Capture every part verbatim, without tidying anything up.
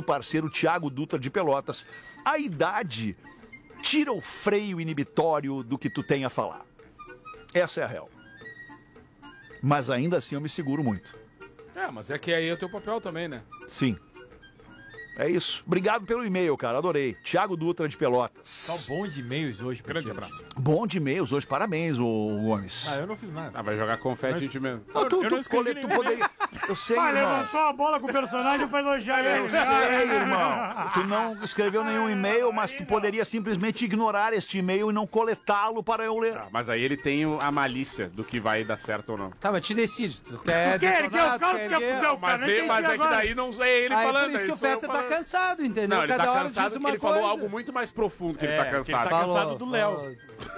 parceiro Thiago Dutra de Pelotas. A idade tira o freio inibitório do que tu tem a falar. Essa é a real. Mas ainda assim eu me seguro muito. É, mas é que aí é o teu papel também, né? Sim. É isso. Obrigado pelo e-mail, cara. Adorei. Thiago Dutra de Pelotas. Tá bom de e-mails hoje. Grande abraço. Bom de e-mails hoje. Parabéns, ô Gomes. Ah, eu não fiz nada. Ah, vai jogar confete Mas- em ti mesmo. Não, tu, eu tu, não escrevi tu, tu nenhum. poderia... Eu sei, Ah, irmão. levantou a bola com o personagem pra elogiar ele. Eu sei, irmão. Tu não escreveu nenhum e-mail, mas tu poderia simplesmente ignorar este e-mail e não coletá-lo para eu ler. Ah, mas aí ele tem o- a malícia do que vai dar certo ou não. Tá, mas te decide. Tu quer Quer erguer detonar, o tu carro, quer quer erguer? fuder o Mas, cara. é, mas é que daí não é ele Aí falando. por isso que é o sou eu Peter tá falando. cansado, entendeu? Não, ele Cada tá hora diz cansado uma porque ele falou coisa. algo muito mais profundo que ele É, tá que ele cansado. tá Falou, cansado do Léo. falou.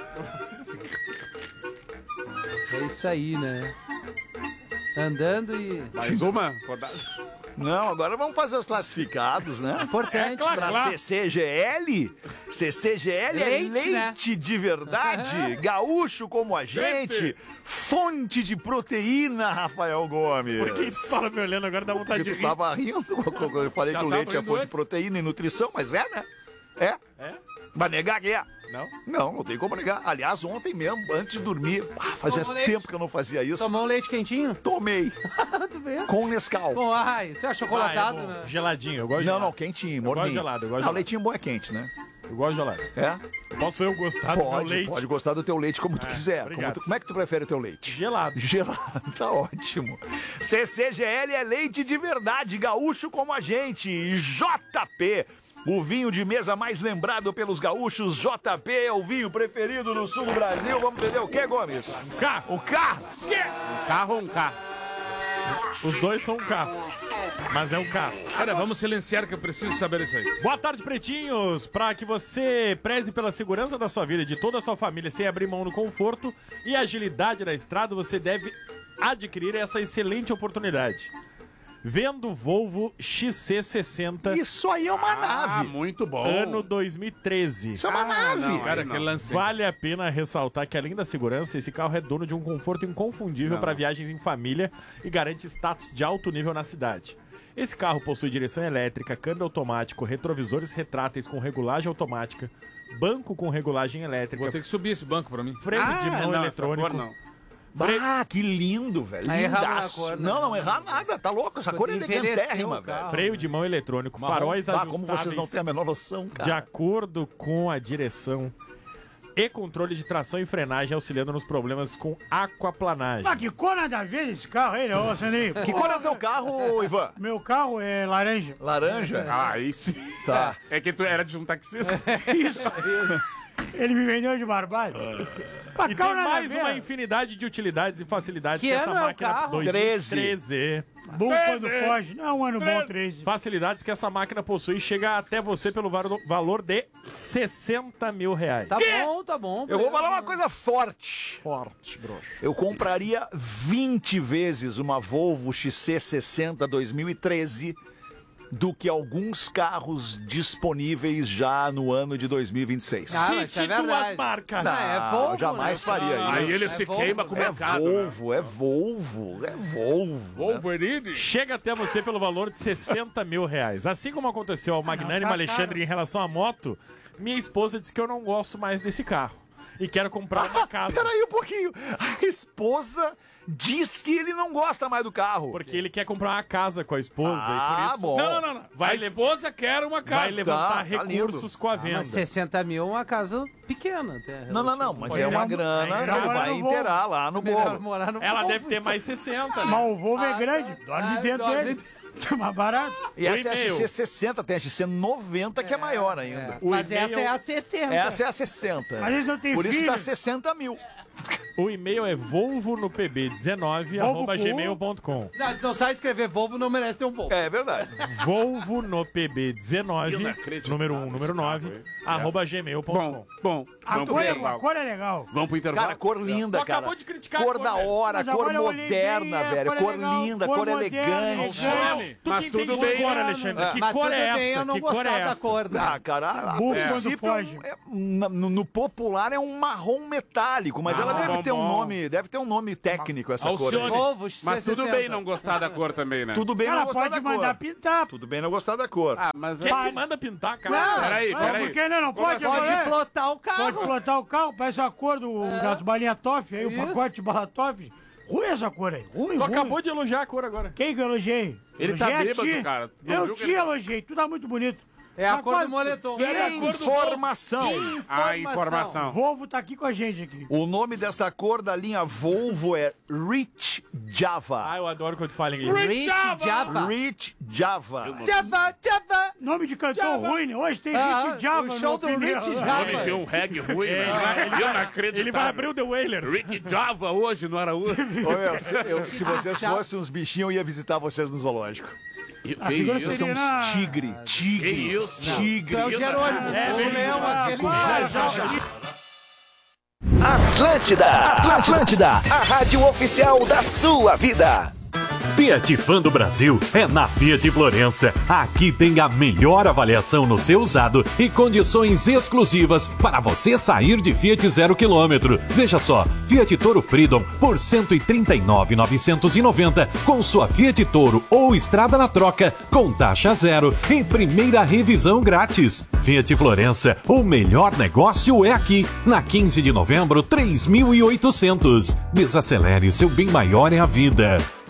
É isso aí, né? Andando e... Mais uma rodada. Não, agora vamos fazer os classificados, né? Importante. Pra C C G L, C C G L é Leite, leite né? de verdade, gaúcho como a gente, fonte de proteína, Rafael Gomes. Por que tu fala me olhando agora, dá vontade Porque de tu rir. tava rindo quando eu falei Já que o tava leite é rindo fonte de antes. proteína e nutrição, mas é, né? É? É? Vai negar que é? Não? Não, não tem como negar. Aliás, ontem mesmo, antes de dormir, ah, fazia Tomou leite? tempo que eu não fazia isso. Tomou um leite quentinho? Tomei Tu vê? com Nescau. Bom, ai, você é achocolatado, Ah, é bom. né? Geladinho, eu gosto de Não, gelado. não, quentinho, Eu gosto morninho. de gelado, eu gosto de Não, gelado. leitinho bom é quente, né? Eu gosto de gelado. É? Posso eu gostar do meu Pode, leite? pode gostar do teu leite como tu quiser. Como, obrigado. tu- como é que tu prefere o teu leite? Gelado. Gelado, tá ótimo. C C G L é leite de verdade, gaúcho como a gente. E J P, o vinho de mesa mais lembrado pelos gaúchos. J P é o vinho preferido no sul do Brasil. Vamos beber o quê, Gomes? Um carro. O carro. Um carro ou um carro? Os dois são um carro. Mas é um carro. Cara, vamos silenciar que eu preciso saber isso aí. Boa tarde, pretinhos! Para que você preze pela segurança da sua vida e de toda a sua família sem abrir mão do conforto e agilidade da estrada, você deve adquirir essa excelente oportunidade. Vendo Volvo X C sessenta, Isso aí é uma Ah, nave. muito bom. ano dois mil e treze. Isso é uma nave. Não, cara, Não. aquele lance. Vale a pena ressaltar que, além da segurança, esse carro é dono de um conforto inconfundível Não. para viagens em família e garante status de alto nível na cidade. Esse carro possui direção elétrica, câmbio automático, retrovisores retráteis com regulagem automática, banco com regulagem elétrica, Vou ter que subir esse banco pra mim. freio de mão não, eletrônico. essa cor não. Ah, que lindo, velho. Aí erraram na Lindaço. cor, né? Não, não, errar nada. Tá louco? Essa cor é Envelheceu elegantérrima, o carro. velho. Freio de mão eletrônico, faróis Ah, ajustáveis como vocês não têm a menor noção, cara. de acordo com a direção e controle de tração e frenagem, auxiliando nos problemas com aquaplanagem. Mas que cor nada a ver esse carro aí, né, ô Sandrinho? Que cor é o teu carro, Ivan? Meu carro é laranja. Laranja? Ah, aí sim. Tá. É que tu era de um taxista. Isso. Ele me vendeu de barbado. Mas E carro tem nada a mais ver. uma infinidade de utilidades e facilidades Que que, essa ano é o máquina carro? dois mil e treze. Bom quando foge. Não, um ano bom, treze. Facilidades que essa máquina possui chega até você pelo varo- valor de sessenta mil reais. Tá bom, tá bom. Eu vou falar uma coisa forte. Forte, broxo. Eu compraria vinte vezes uma Volvo X C sessenta dois mil e treze do que alguns carros disponíveis já no ano de dois mil e vinte e seis. Ah, mas isso é Cite duas verdade. marcas. Não, é Volvo, eu jamais né? faria isso. Aí ele É se Volvo, queima com o É mercado. né? Volvo, é Volvo, é Volvo. Wolverine. Chega até você pelo valor de sessenta mil reais. Assim como aconteceu ao magnânimo tá Alexandre caro. em relação à moto, minha esposa disse que eu não gosto mais desse carro. E quero comprar uma casa. Peraí um pouquinho. A esposa diz que ele não gosta mais do carro. Porque ele quer comprar uma casa com a esposa Ah, e por isso bom. Não, não, não. não. Vai a esposa quer uma casa. vai levantar tá recursos com a venda. Mas sessenta mil é uma casa pequena. Até. Não, não, não, mas Pois é é, uma mas grana que melhor ele morar vai no Volvo. inteirar lá no Melhor bolo. morar no Ela Volvo, deve ter então. mais sessenta, né? Mas o Volvo é Ah, grande. tá. Dorme Ah, dentro dorme dele. É mais barato. E essa é a e-mail. X C sessenta, tem a X C noventa que é maior ainda. O Mas e-mail- essa é a sessenta. Essa é a sessenta. Mas eles não têm Por isso que filho. tá sessenta mil. O e-mail é volvo no p b dezenove Volvo arroba com- gmail ponto com. Não, se não sabe escrever Volvo, não merece ter um Volvo. É verdade. Volvo no p b dezenove, Inacreditável número um, esse número carro, nove, hein? arroba gmail ponto com. Bom, bom. A Vamos pro cor, é, a intervalo. cor é legal. Vamos pro intervalo. Cara, cor linda, Tu cara. acabou de criticar a Cor cor, da velho. hora, Mas cor agora eu olhei moderna, bem, a velho. cor é Cor legal, linda, cor cor moderna, elegante. elegante. Tu Mas que tudo entende bem, de cor, né? Alexandre. Que Mas cor tudo é bem essa? eu não Que cor é gostar da essa? cor, né? Ah, cara, a Burro princípio quando foge. é um- é- no, no popular é um marrom metálico, mas ela deve bom, ter um bom. nome, deve ter um nome técnico essa cor. Alcione. aí. Volvo Mas tudo C sessenta. bem não gostar da cor também, né? Tudo bem não Ela gostar pode da mandar cor. pintar. Tudo bem não gostar da cor. Ah, mas... Quem é que manda pintar, cara? Não, Peraí, Ah, peraí. por que não? Não Como pode assim? Pode agora? plotar o Pode carro. plotar o carro, parece a cor do, das balinhas Toff, aí o Isso. pacote de bala Toff. Ruim essa cor aí, ruim, Tu ruim. acabou de elogiar a cor agora. Quem que eu elogiei? Ele tá Elogiei a bêbado, ti. cara. Não Eu viu que te ele tá- elogiei, tu tá muito bonito. É a Mas cor do quase- moletom. Que é a cor do Informação. Ah, Volvo tá aqui com a gente aqui. O nome desta cor da linha Volvo é Rich Java. Ah, eu adoro quando tu fala inglês. Rich Java. Rich Java. Java, Java. Nome de cantor Java. ruim, né? Hoje tem Ah, Rich Java o show no do opinião. Rich O Java. homem tinha um reggae ruim, né? Eu não acredito. Ele vai abrir o The Wailers. Rick Java hoje no Araújo. Ô, meu, se, eu- se vocês Tchau. fossem uns bichinhos, eu ia visitar vocês no zoológico. Que A figura isso? Vocês são seria na- uns tigre, tigre, Que isso? tigre. Tu é o Jerônimo. É, o bem- leão, Ah, aquele. para, já, já. Atlântida, Atlântida, a rádio oficial da sua vida. Fiat Fan do Brasil é na Fiat Florença. Aqui tem a melhor avaliação no seu usado e condições exclusivas para você sair de Fiat zero quilômetro. Veja só, Fiat Toro Freedom por cento e trinta e nove mil novecentos e noventa com sua Fiat Toro ou Estrada na troca com taxa zero em primeira revisão grátis. Fiat Florença, o melhor negócio é aqui, na quinze de novembro, três mil e oitocentos. Desacelere, seu bem maior é a vida.